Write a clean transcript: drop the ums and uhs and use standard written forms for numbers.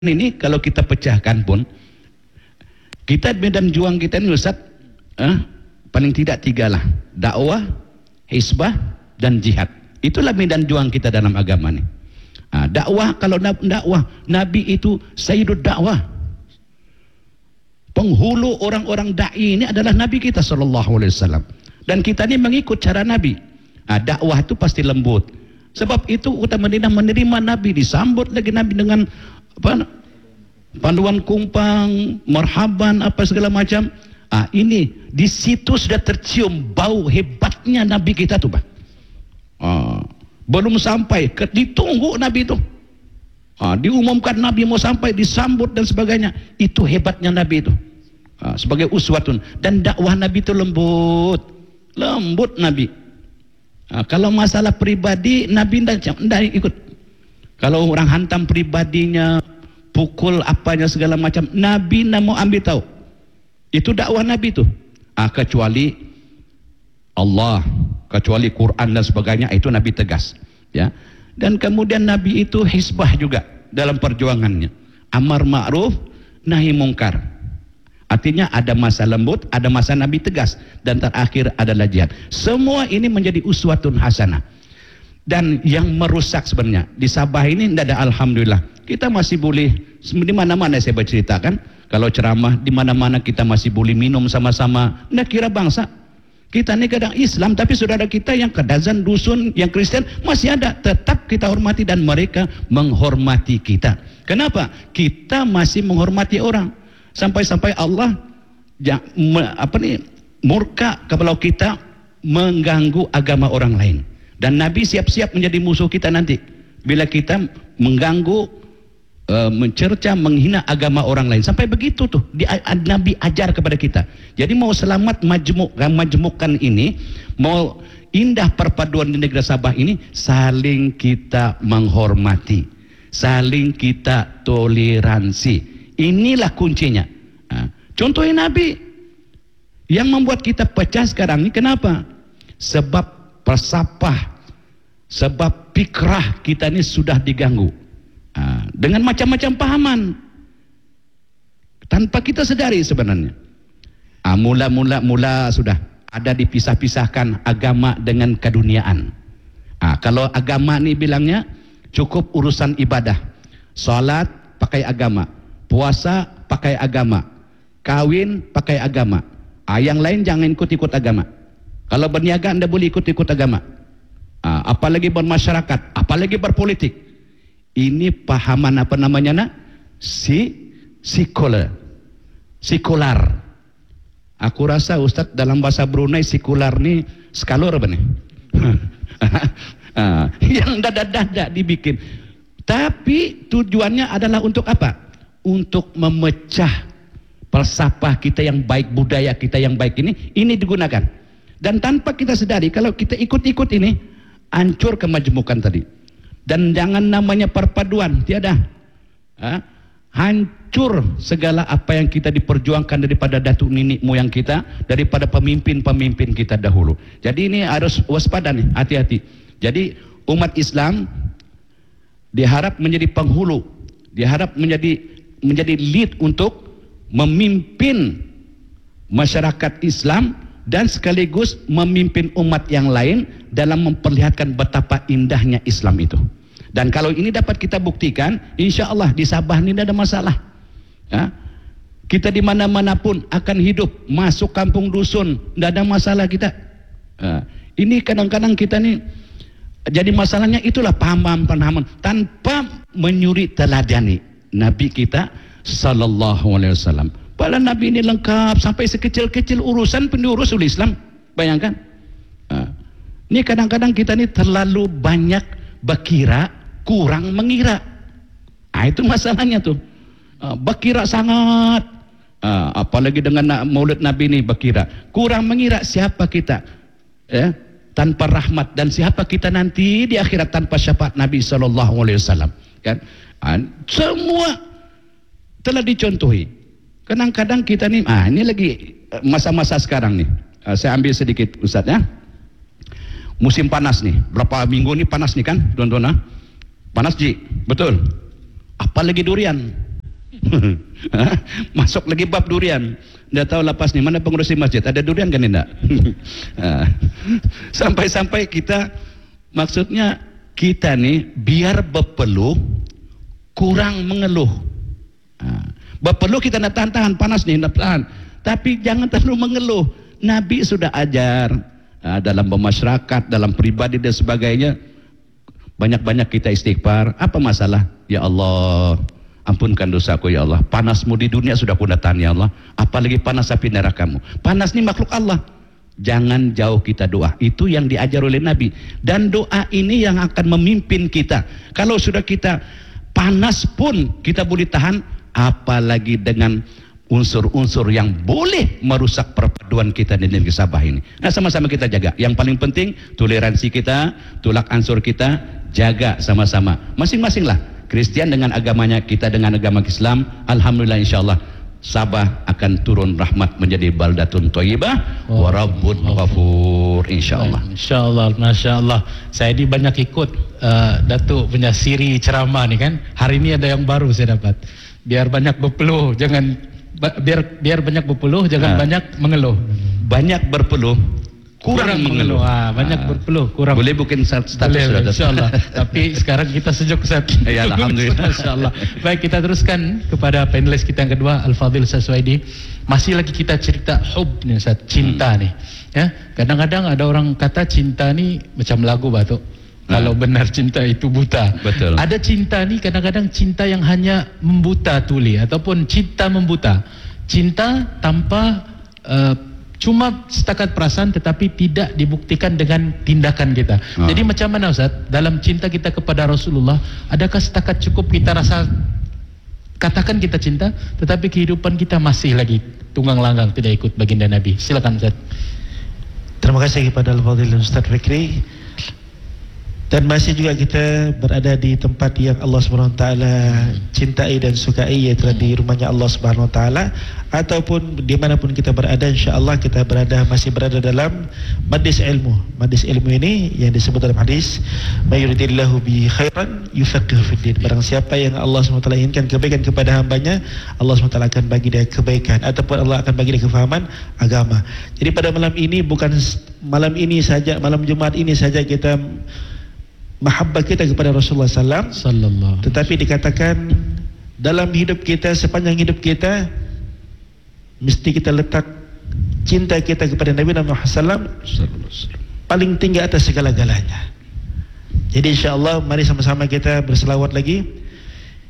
ini kalau kita pecahkan pun, kita medan juang kita ini Ustaz, paling tidak 3 lah: dakwah, hizbah, dan jihad. Itulah medan juang kita dalam agama ini. Dakwah, kalau dakwah, Nabi itu sayyidud dakwah, penghulu orang-orang da'i ini adalah Nabi kita SAW, dan kita ini mengikut cara Nabi. Dakwah itu pasti lembut. Sebab itu kota Madinah menerima Nabi, disambut lagi Nabi dengan panduan kumpang, marhaban, apa segala macam. Ini di situ sudah tercium bau hebatnya Nabi kita tuh, Bang. Belum sampai, ditunggu Nabi itu. Diumumkan Nabi mau sampai, disambut dan sebagainya. Itu hebatnya Nabi itu. Sebagai uswatun. Dan dakwah Nabi itu lembut. Lembut Nabi. Kalau masalah pribadi, Nabi tidak ikut. Kalau orang hantam pribadinya, pukul apanya segala macam, Nabi tidak mau ambil tahu. Itu dakwah Nabi itu. Kecuali Allah, kecuali Quran dan sebagainya, itu Nabi tegas, ya. Dan kemudian Nabi itu hizbah juga dalam perjuangannya, amar ma'ruf nahi mungkar. Artinya ada masa lembut, ada masa Nabi tegas, dan terakhir adalah jihad. Semua ini menjadi uswatun hasanah. Dan yang merusak sebenarnya di Sabah ini tidak ada, alhamdulillah. Kita masih boleh, di mana-mana saya berceritakan, kalau ceramah di mana-mana kita masih boleh minum sama-sama. Nggak kira bangsa. Kita ini kadang Islam, tapi saudara kita yang kedazan, dusun, yang Kristen masih ada. Tetap kita hormati dan mereka menghormati kita. Kenapa? Kita masih menghormati orang. Sampai-sampai Allah murka kalau kita mengganggu agama orang lain. Dan Nabi siap-siap menjadi musuh kita nanti bila kita mengganggu, mencerca, menghina agama orang lain. Sampai begitu tuh Nabi ajar kepada kita. Jadi mau selamat majmukkan ini, mau indah perpaduan di negeri Sabah ini, saling kita menghormati, saling kita toleransi. Inilah kuncinya. Contohnya Nabi yang membuat kita pecah sekarang ini. Kenapa? Sebab persapah, sebab fikrah kita ini sudah diganggu dengan macam-macam pahaman tanpa kita sadari sebenarnya. Mula sudah ada dipisah-pisahkan agama dengan keduniaan. Kalau agama ini bilangnya cukup urusan ibadah, salat pakai agama, puasa pakai agama, kawin pakai agama. Yang lain jangan ikut-ikut agama. Kalau berniaga anda boleh ikut-ikut agama. Apalagi bermasyarakat, apalagi berpolitik. Ini pahaman apa namanya nak? Sekular. Aku rasa Ustadz dalam bahasa Brunei sekular ni skalor apa nih? Yang dada-dada dibikin. Tapi tujuannya adalah untuk apa? Untuk memecah falsafah kita yang baik, budaya kita yang baik ini digunakan. Dan tanpa kita sadari, kalau kita ikut-ikut ini, hancur kemajmukan tadi. Dan jangan namanya perpaduan, tiada. Hancur segala apa yang kita diperjuangkan daripada datuk nenek moyang kita, daripada pemimpin-pemimpin kita dahulu. Jadi ini harus waspada nih, hati-hati. Jadi umat Islam diharap menjadi penghulu, diharap menjadi lead untuk memimpin masyarakat Islam dan sekaligus memimpin umat yang lain dalam memperlihatkan betapa indahnya Islam itu. Dan kalau ini dapat kita buktikan, insya Allah di Sabah ini tidak ada masalah. Kita di mana-mana pun akan hidup, masuk kampung dusun, tidak ada masalah kita. Ini kadang-kadang kita nih jadi masalahnya itulah pahaman tanpa menyuri teladani Nabi kita Sallallahu Alaihi Wasallam. Padahal Nabi ini lengkap sampai sekecil-kecil urusan pun diurus oleh Islam. Bayangkan. Ini kadang-kadang kita ini terlalu banyak berkira, kurang mengira. Itu masalahnya tuh. Berkira sangat. Apalagi dengan maulid Nabi ini berkira. Kurang mengira siapa kita. Tanpa rahmat, dan siapa kita nanti di akhirat tanpa syafaat Nabi Sallallahu Alaihi Wasallam. Kan? Semua telah dicontohi. Kadang-kadang kita nih, ini lagi masa-masa sekarang nih. Saya ambil sedikit Ustaz ya. Musim panas nih, berapa minggu nih panas nih kan, tuan-tuan. Panas Ji, betul. Apalagi durian. Masuk lagi bab durian. Nggak tahu lepas nih, mana pengurusi masjid? Ada durian kan enggak? Sampai-sampai kita, maksudnya kita nih biar berpeluh kurang mengeluh. Berpeluh kita nak tahan-tahan, panas nih, nak tahan. Tapi jangan terlalu mengeluh. Nabi sudah ajar dalam bermasyarakat, dalam pribadi dan sebagainya. Banyak-banyak kita istighfar. Apa masalah? Ya Allah, ampunkan dosaku ya Allah. Panasmu di dunia sudah aku tahan ya Allah. Apalagi panas api nerakamu. Panas ini makhluk Allah. Jangan jauh kita doa. Itu yang diajar oleh Nabi. Dan doa ini yang akan memimpin kita. Kalau sudah kita panas pun kita boleh tahan, apalagi dengan unsur-unsur yang boleh merusak perpaduan kita di negeri Sabah ini. Nah, sama-sama kita jaga. Yang paling penting toleransi kita, tolak ansur kita, jaga sama-sama. Masing-masing lah. Kristian dengan agamanya, kita dengan agama Islam. Alhamdulillah, insyaallah Sabah akan turun rahmat menjadi baldatun thayyibah wa rabbun ghafur, insyaallah. Insyaallah, masyaallah. Saya di banyak ikut Datuk punya siri ceramah ni kan. Hari ini ada yang baru saya dapat. Biar banyak berpeluh, jangan biar banyak berpeluh, jangan banyak mengeluh. Banyak berpeluh, kurang mengeluh. Banyak berpeluh, kurang. Boleh bukan status boleh, insyaallah. Tapi sekarang kita sejuk Ustaz. Ya, alhamdulillah. Insyaallah. Baik, kita teruskan kepada panelis kita yang kedua, Al-Fadhil Saswaidi. Masih lagi kita cerita hub ni Ustaz, cinta ni. Ya, kadang-kadang ada orang kata cinta ni macam lagu Batuk. Kalau benar cinta itu buta. Betul. Ada cinta ni kadang-kadang cinta yang hanya membuta tuli ataupun cinta membuta. Cinta tanpa cuma setakat perasaan tetapi tidak dibuktikan dengan tindakan kita. Jadi macam mana Ustaz? Dalam cinta kita kepada Rasulullah, adakah setakat cukup kita rasa katakan kita cinta tetapi kehidupan kita masih lagi tunggang langgang tidak ikut baginda Nabi? Silakan Ustaz. Terima kasih kepada Al-Fadhil Ustaz Fikri. Dan masih juga kita berada di tempat yang Allah SWT cintai dan sukai, yaitu di rumahnya Allah SWT, ataupun dimanapun kita berada, insyaAllah kita masih berada dalam majlis ilmu. Majlis ilmu ini yang disebut dalam hadis, mayuridillahu bi khairan yufaqihu fiddin. Barang siapa yang Allah SWT inginkan kebaikan kepada hambanya, Allah SWT akan bagi dia kebaikan, ataupun Allah akan bagi dia kefahaman agama. Jadi pada malam ini, bukan malam ini saja, malam Jumaat ini saja kita mahabbah kita kepada Rasulullah SAW, tetapi dikatakan dalam hidup kita, sepanjang hidup kita, mesti kita letak cinta kita kepada Nabi Muhammad SAW paling tinggi atas segala-galanya. Jadi insyaAllah mari sama-sama kita berselawat lagi